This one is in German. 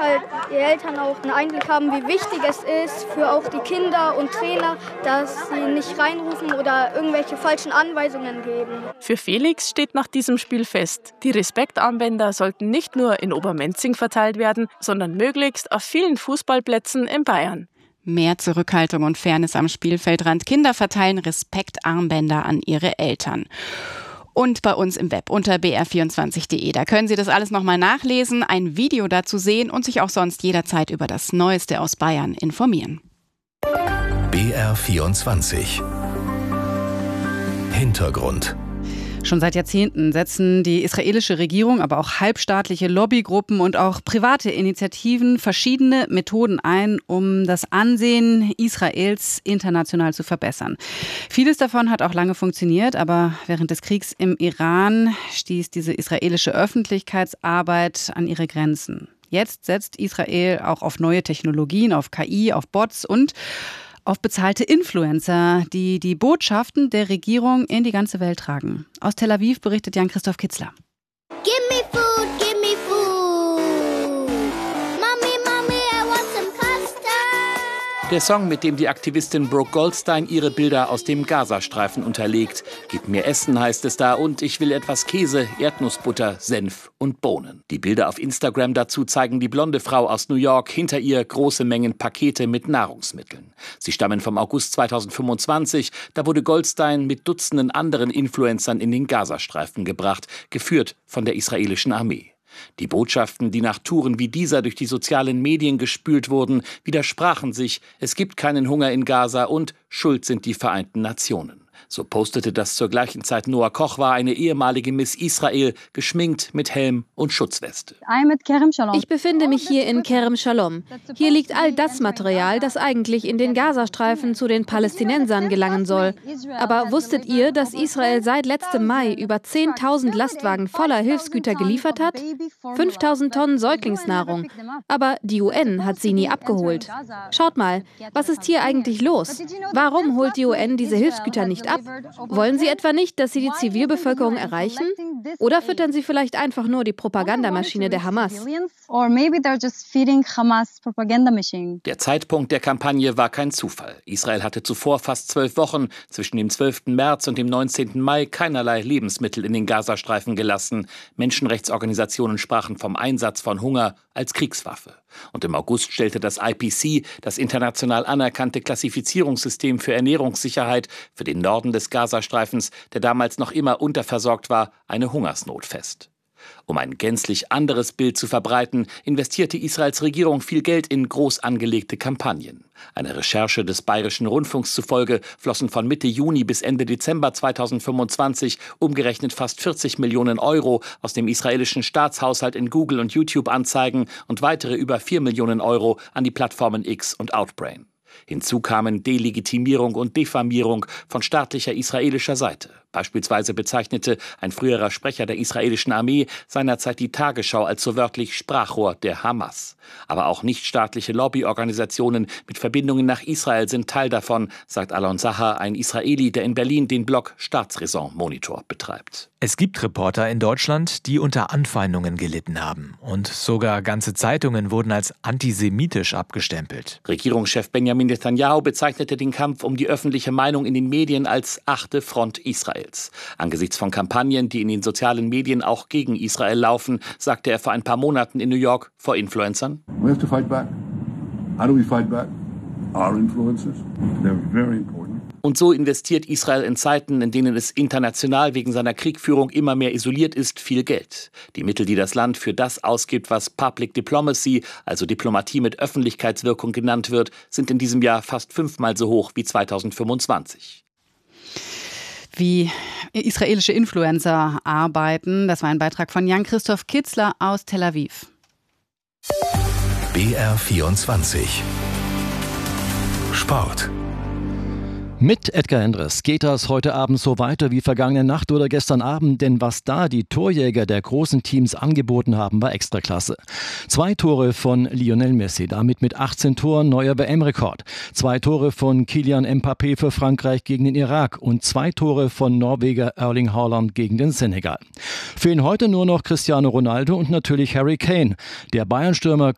halt die Eltern auch einen Einblick haben, wie wichtig es ist für auch die Kinder und Trainer, dass sie nicht reinrufen oder irgendwelche falschen Anweisungen geben. Für Felix steht nach diesem Spiel fest, die Respektarmbänder sollten nicht nur in Obermenzing verteilt werden, sondern möglichst auf vielen Fußballplätzen in Bayern. Mehr Zurückhaltung und Fairness am Spielfeldrand. Kinder verteilen Respektarmbänder an ihre Eltern. Und bei uns im Web unter br24.de. Da können Sie das alles nochmal nachlesen, ein Video dazu sehen und sich auch sonst jederzeit über das Neueste aus Bayern informieren. BR24 Hintergrund. Schon seit Jahrzehnten setzen die israelische Regierung, aber auch halbstaatliche Lobbygruppen und auch private Initiativen verschiedene Methoden ein, um das Ansehen Israels international zu verbessern. Vieles davon hat auch lange funktioniert, aber während des Kriegs im Iran stieß diese israelische Öffentlichkeitsarbeit an ihre Grenzen. Jetzt setzt Israel auch auf neue Technologien, auf KI, auf Bots und auf bezahlte Influencer, die die Botschaften der Regierung in die ganze Welt tragen. Aus Tel Aviv berichtet Jan-Christoph Kitzler. Give me food, give me food. Mommy, mommy, I want some custard. Der Song, mit dem die Aktivistin Brooke Goldstein ihre Bilder aus dem Gazastreifen unterlegt. Gib mir Essen, heißt es da, und ich will etwas Käse, Erdnussbutter, Senf und Bohnen. Die Bilder auf Instagram dazu zeigen die blonde Frau aus New York, hinter ihr große Mengen Pakete mit Nahrungsmitteln. Sie stammen vom August 2025, da wurde Goldstein mit Dutzenden anderen Influencern in den Gazastreifen gebracht, geführt von der israelischen Armee. Die Botschaften, die nach Touren wie dieser durch die sozialen Medien gespült wurden, widersprachen sich, es gibt keinen Hunger in Gaza und schuld sind die Vereinten Nationen. So postete das zur gleichen Zeit Noah Koch war, eine ehemalige Miss Israel, geschminkt mit Helm und Schutzweste. Ich befinde mich hier in Kerem Shalom. Hier liegt all das Material, das eigentlich in den Gazastreifen zu den Palästinensern gelangen soll. Aber wusstet ihr, dass Israel seit letztem Mai über 10.000 Lastwagen voller Hilfsgüter geliefert hat? 5.000 Tonnen Säuglingsnahrung. Aber die UN hat sie nie abgeholt. Schaut mal, was ist hier eigentlich los? Warum holt die UN diese Hilfsgüter nicht ab? Wollen Sie etwa nicht, dass Sie die Zivilbevölkerung erreichen? Oder füttern Sie vielleicht einfach nur die Propagandamaschine der Hamas? Der Zeitpunkt der Kampagne war kein Zufall. Israel hatte zuvor fast 12 Wochen zwischen dem 12. März und dem 19. Mai keinerlei Lebensmittel in den Gazastreifen gelassen. Menschenrechtsorganisationen sprachen vom Einsatz von Hunger als Kriegswaffe. Und im August stellte das IPC, das international anerkannte Klassifizierungssystem für Ernährungssicherheit, für den Norden des Gazastreifens, der damals noch immer unterversorgt war, eine Hungersnot fest. Um ein gänzlich anderes Bild zu verbreiten, investierte Israels Regierung viel Geld in groß angelegte Kampagnen. Einer Recherche des Bayerischen Rundfunks zufolge flossen von Mitte Juni bis Ende Dezember 2025 umgerechnet fast 40 Millionen Euro aus dem israelischen Staatshaushalt in Google- und YouTube-Anzeigen und weitere über 4 Millionen Euro an die Plattformen X und Outbrain. Hinzu kamen Delegitimierung und Diffamierung von staatlicher israelischer Seite. Beispielsweise bezeichnete ein früherer Sprecher der israelischen Armee seinerzeit die Tagesschau als so wörtlich Sprachrohr der Hamas. Aber auch nichtstaatliche Lobbyorganisationen mit Verbindungen nach Israel sind Teil davon, sagt Alon Sahar, ein Israeli, der in Berlin den Blog Staatsräson Monitor betreibt. Es gibt Reporter in Deutschland, die unter Anfeindungen gelitten haben. Und sogar ganze Zeitungen wurden als antisemitisch abgestempelt. Regierungschef Benjamin Netanyahu bezeichnete den Kampf um die öffentliche Meinung in den Medien als 8. Front Israels. Angesichts von Kampagnen, die in den sozialen Medien auch gegen Israel laufen, sagte er vor ein paar Monaten in New York vor Influencern: We have to fight back. How do we fight back? Our influencers. They're very important. Und so investiert Israel in Zeiten, in denen es international wegen seiner Kriegführung immer mehr isoliert ist, viel Geld. Die Mittel, die das Land für das ausgibt, was Public Diplomacy, also Diplomatie mit Öffentlichkeitswirkung genannt wird, sind in diesem Jahr fast 5-mal so hoch wie 2025. Wie israelische Influencer arbeiten. Das war ein Beitrag von Jan-Christoph Kitzler aus Tel Aviv. BR24 Sport. Mit Edgar Endres geht das heute Abend so weiter wie vergangene Nacht oder gestern Abend, denn was da die Torjäger der großen Teams angeboten haben, war Extraklasse. 2 Tore von Lionel Messi, damit mit 18 Toren neuer WM-Rekord. 2 Tore von Kylian Mbappé für Frankreich gegen den Irak und 2 Tore von Norweger Erling Haaland gegen den Senegal. Fehlen heute nur noch Cristiano Ronaldo und natürlich Harry Kane. Der Bayern-Stürmer